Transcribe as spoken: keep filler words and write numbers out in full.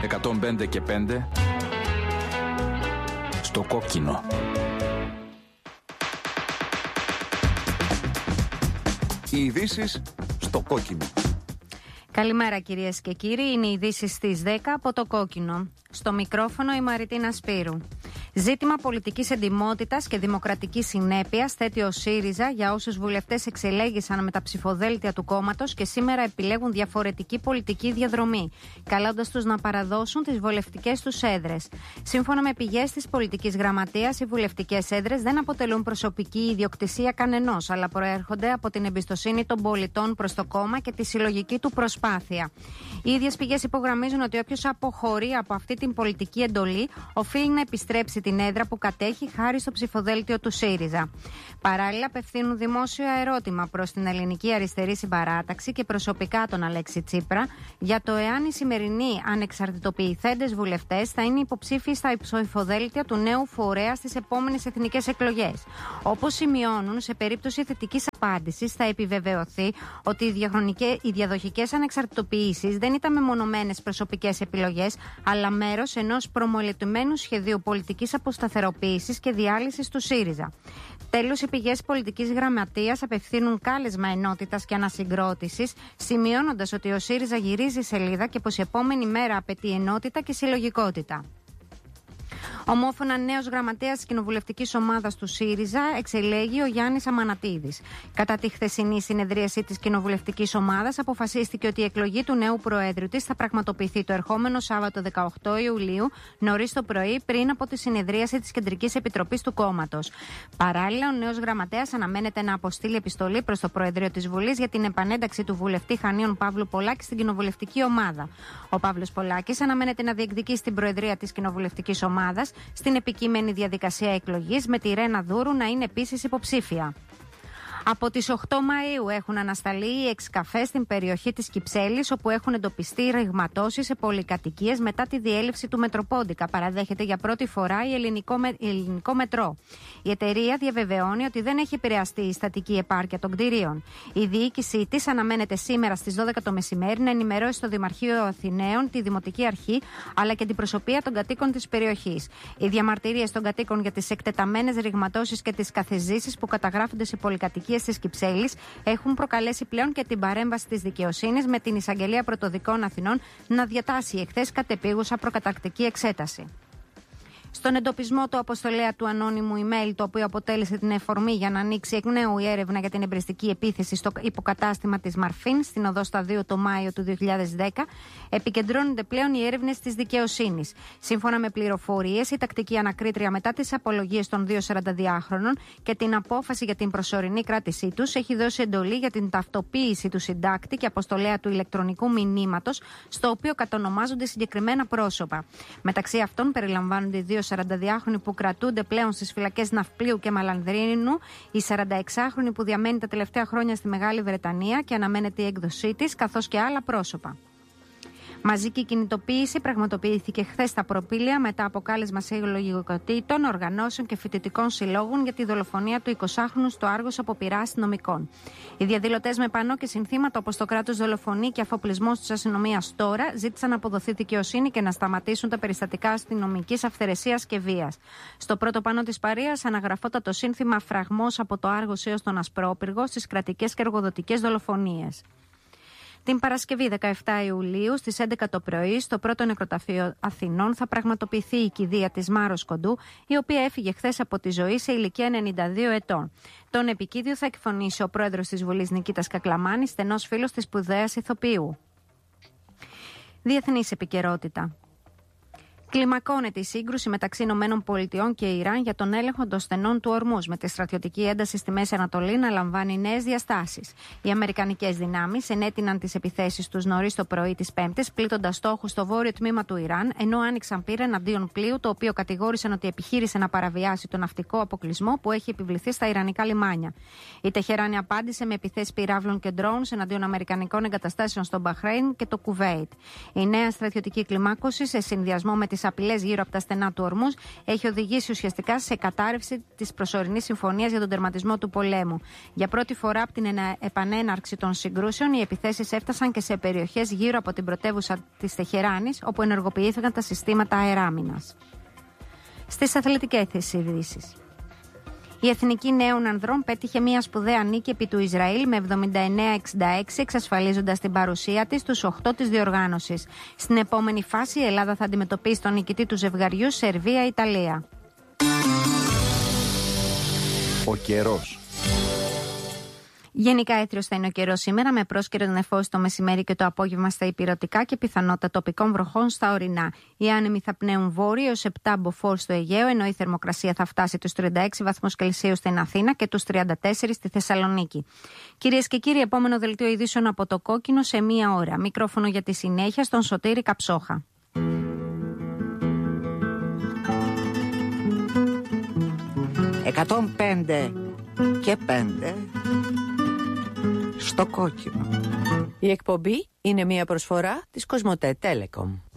εκατόν πέντε και πέντε στο κόκκινο. Οι ειδήσεις στο κόκκινο. Καλημέρα κυρίες και κύριοι, είναι οι ειδήσεις στις δέκα από το κόκκινο. Στο μικρόφωνο η Μαριτίνα Σπύρου. Ζήτημα πολιτικής εντιμότητας και δημοκρατικής συνέπειας θέτει ο ΣΥΡΙΖΑ για όσους βουλευτές εξελέγησαν με τα ψηφοδέλτια του κόμματος και σήμερα επιλέγουν διαφορετική πολιτική διαδρομή, καλώντας τους να παραδώσουν τις βουλευτικές τους έδρες. Σύμφωνα με πηγές της πολιτικής γραμματείας, οι βουλευτικές έδρες δεν αποτελούν προσωπική ιδιοκτησία κανενός, αλλά προέρχονται από την εμπιστοσύνη των πολιτών προς το κόμμα και τη συλλογική του προσπάθεια. Οι ίδιες πηγές υπογραμμίζουν ότι όποιος αποχωρεί από αυτή την πολιτική εντολή οφείλει να επιστρέψει την έδρα που κατέχει χάρη στο ψηφοδέλτιο του ΣΥΡΙΖΑ. Παράλληλα, απευθύνουν δημόσιο ερώτημα προς την ελληνική αριστερή συμπαράταξη και προσωπικά τον Αλέξη Τσίπρα για το εάν οι σημερινοί ανεξαρτητοποιηθέντες βουλευτές θα είναι υποψήφιοι στα ψηφοδέλτια του νέου φορέα στις επόμενες εθνικές εκλογές. Όπως σημειώνουν, σε περίπτωση θετικής απάντησης θα επιβεβαιωθεί ότι οι διαδοχικές ανεξαρτητοποιήσεις δεν ήταν μεμονωμένες προσωπικές επιλογές, αλλά μέρος ενός προμελετημένου σχεδίου πολιτικής αποσταθεροποίησης και διάλυσης του ΣΥΡΙΖΑ. Τέλος, οι πηγές πολιτικής γραμματείας απευθύνουν κάλεσμα ενότητας και ανασυγκρότησης, σημειώνοντας ότι ο ΣΥΡΙΖΑ γυρίζει σελίδα και πως η επόμενη μέρα απαιτεί ενότητα και συλλογικότητα. Ομόφωνα νέος γραμματέας της κοινοβουλευτικής ομάδας του ΣΥΡΙΖΑ εξελέγει ο Γιάννης Αμανατίδης. Κατά τη χθεσινή συνεδρίαση της κοινοβουλευτικής ομάδας αποφασίστηκε ότι η εκλογή του νέου προέδρου της θα πραγματοποιηθεί το ερχόμενο Σάββατο δεκαοκτώ Ιουλίου, νωρίς το πρωί, πριν από τη συνεδρίαση της Κεντρικής Επιτροπής του κόμματος. Παράλληλα, ο νέος γραμματέας αναμένεται να αποστείλει επιστολή προς το Προεδρείο της Βουλής για την επανένταξη του βουλευτή Χανίων Παύλου Πολάκη στην κοινοβουλευτική ομάδα. Ο Παύλος Πολάκης αναμένεται να διεκδικήσει την προεδρία της κοινοβουλευτικής ομάδας στην επικείμενη διαδικασία εκλογής, με τη Ρένα Δούρου να είναι επίσης υποψήφια. Από τις οκτώ Μαΐου έχουν ανασταλεί οι εξκαφές στην περιοχή της Κυψέλης, όπου έχουν εντοπιστεί ρεγματώσεις σε πολυκατοικίες μετά τη διέλευση του Μετροπόντικα. Παραδέχεται για πρώτη φορά η ελληνικό, με, η ελληνικό μετρό. Η εταιρεία διαβεβαιώνει ότι δεν έχει επηρεαστεί η στατική επάρκεια των κτηρίων. Η διοίκησή της αναμένεται σήμερα στις δώδεκα το μεσημέρι να ενημερώσει στο Δημαρχείο Αθηναίων, τη Δημοτική Αρχή αλλά και την προσωπία των κατοίκων της περιοχής. Οι διαμαρτυρίες των κατοίκων για τις εκτεταμένες ρεγματώσεις και τις καθεζήσεις που καταγράφονται σε πολυκατοικίες της Κυψέλης έχουν προκαλέσει πλέον και την παρέμβαση της δικαιοσύνης, με την Εισαγγελία Πρωτοδικών Αθηνών να διατάσει εχθές κατεπίγουσα προκαταρκτική εξέταση. Στον εντοπισμό του αποστολέα του ανώνυμου email, το οποίο αποτέλεσε την εφορμή για να ανοίξει εκ νέου η έρευνα για την εμπριστική επίθεση στο υποκατάστημα της Μαρφίν στην οδό Σταδίου το Μάιο του δύο χιλιάδες δέκα, επικεντρώνονται πλέον οι έρευνες της δικαιοσύνης. Σύμφωνα με πληροφορίες, η τακτική ανακρίτρια μετά τις απολογίες των δύο σαρανταδυάχρονων και την απόφαση για την προσωρινή κράτησή τους έχει δώσει εντολή για την ταυτοποίηση του συντάκτη και αποστολέα του ηλεκτρονικού μηνύματος, στο οποίο κατονομάζονται συγκεκριμένα πρόσωπα. Μεταξύ αυτών περιλαμβάνονται οι δύο σαρανταδυάχρονοι που κρατούνται πλέον στις φυλακές Ναυπλίου και Μαλανδρίνου, η σαρανταεξάχρονη που διαμένει τα τελευταία χρόνια στη Μεγάλη Βρετανία και αναμένεται η έκδοσή της, καθώς και άλλα πρόσωπα. Μαζική κινητοποίηση πραγματοποιήθηκε χθες στα Προπήλαια μετά από κάλεσμα συλλογικοτήτων, οργανώσεων και φοιτητικών συλλόγων για τη δολοφονία του εικοσάχρονου στο Άργος από πειρά αστυνομικών. Οι διαδηλωτές με πανό και συνθήματα όπως το κράτος δολοφονεί και αφοπλισμός της αστυνομίας τώρα ζήτησαν να αποδοθεί δικαιοσύνη και να σταματήσουν τα περιστατικά αστυνομικής αυθαιρεσίας και βίας. Στο πρώτο πανό της παρείας αναγραφόταν το σύνθημα «Φραγμός από το Άργος έως τον Ασπρόπυργο στις κρατικές και εργοδοτικές δολοφονίες». Την Παρασκευή δεκαεφτά Ιουλίου στις έντεκα το πρωί στο πρώτο νεκροταφείο Αθηνών θα πραγματοποιηθεί η κηδεία της Μάρος Κοντού, η οποία έφυγε χθες από τη ζωή σε ηλικία ενενήντα δύο ετών. Τον επικίδιο θα εκφωνήσει ο πρόεδρος της Βουλής Νικήτας Κακλαμάνης, στενός φίλος της σπουδαίας ηθοποιού. Διεθνής επικαιρότητα. Κλιμακώνεται η σύγκρουση μεταξύ ΗΠΑ και Ιράν για τον έλεγχο των στενών του Ορμούζ, με τη στρατιωτική ένταση στη Μέση Ανατολή να λαμβάνει νέες διαστάσεις. Οι αμερικανικές δυνάμεις ενέτειναν τις επιθέσεις τους νωρίς το πρωί της Πέμπτης, πλήττοντας στόχους στο βόρειο τμήμα του Ιράν, ενώ άνοιξαν πύρα εναντίον πλοίου, το οποίο κατηγόρησαν ότι επιχείρησε να παραβιάσει τον ναυτικό αποκλεισμό που έχει επιβληθεί στα ιρανικά λιμάνια. Η Τεχεράνη απάντησε με επιθέσεις πυράβλων και ντρόουν εναντίον αμερικανικών εγκαταστάσεων στο Μπαχρέιν και το Κουβέιτ. Η νέα στρατιωτική κλιμάκωση, σε συνδυασμό με τις τις απειλές γύρω από τα στενά του Ορμούζ έχει οδηγήσει ουσιαστικά σε κατάρρευση της προσωρινής συμφωνίας για τον τερματισμό του πολέμου. Για πρώτη φορά από την επανέναρξη των συγκρούσεων, οι επιθέσεις έφτασαν και σε περιοχές γύρω από την πρωτεύουσα της Τεχεράνης, όπου ενεργοποιήθηκαν τα συστήματα αεράμινας. Στις αθλητικές ειδήσεις. Η Εθνική Νέων Ανδρών πέτυχε μια σπουδαία νίκη επί του Ισραήλ με εβδομήντα εννέα εξήντα έξι, εξασφαλίζοντας την παρουσία της στους οκτώ της διοργάνωσης. Στην επόμενη φάση η Ελλάδα θα αντιμετωπίσει τον νικητή του ζευγαριού Σερβία-Ιταλία. Ο καιρός. Γενικά έθριος θα είναι ο καιρός σήμερα, με πρόσκαιρο νεφώσει το μεσημέρι και το απόγευμα στα ηπειρωτικά και πιθανότητα τοπικών βροχών στα ορεινά. Οι άνεμοι θα πνέουν βόρειο έως επτά μποφόρ στο Αιγαίο, ενώ η θερμοκρασία θα φτάσει τους τριάντα έξι βαθμούς Κελσίου στην Αθήνα και τους τριάντα τέσσερα στη Θεσσαλονίκη. Κυρίες και κύριοι, επόμενο δελτίο ειδήσεων από το Κόκκινο σε μία ώρα. Μικρόφωνο για τη συνέχεια στον Σωτήρη Καψόχα. εκατόν πέντε και πέντε στο Κόκκινο. Η εκπομπή είναι μια προσφορά της Κοσμοτέ Telecom.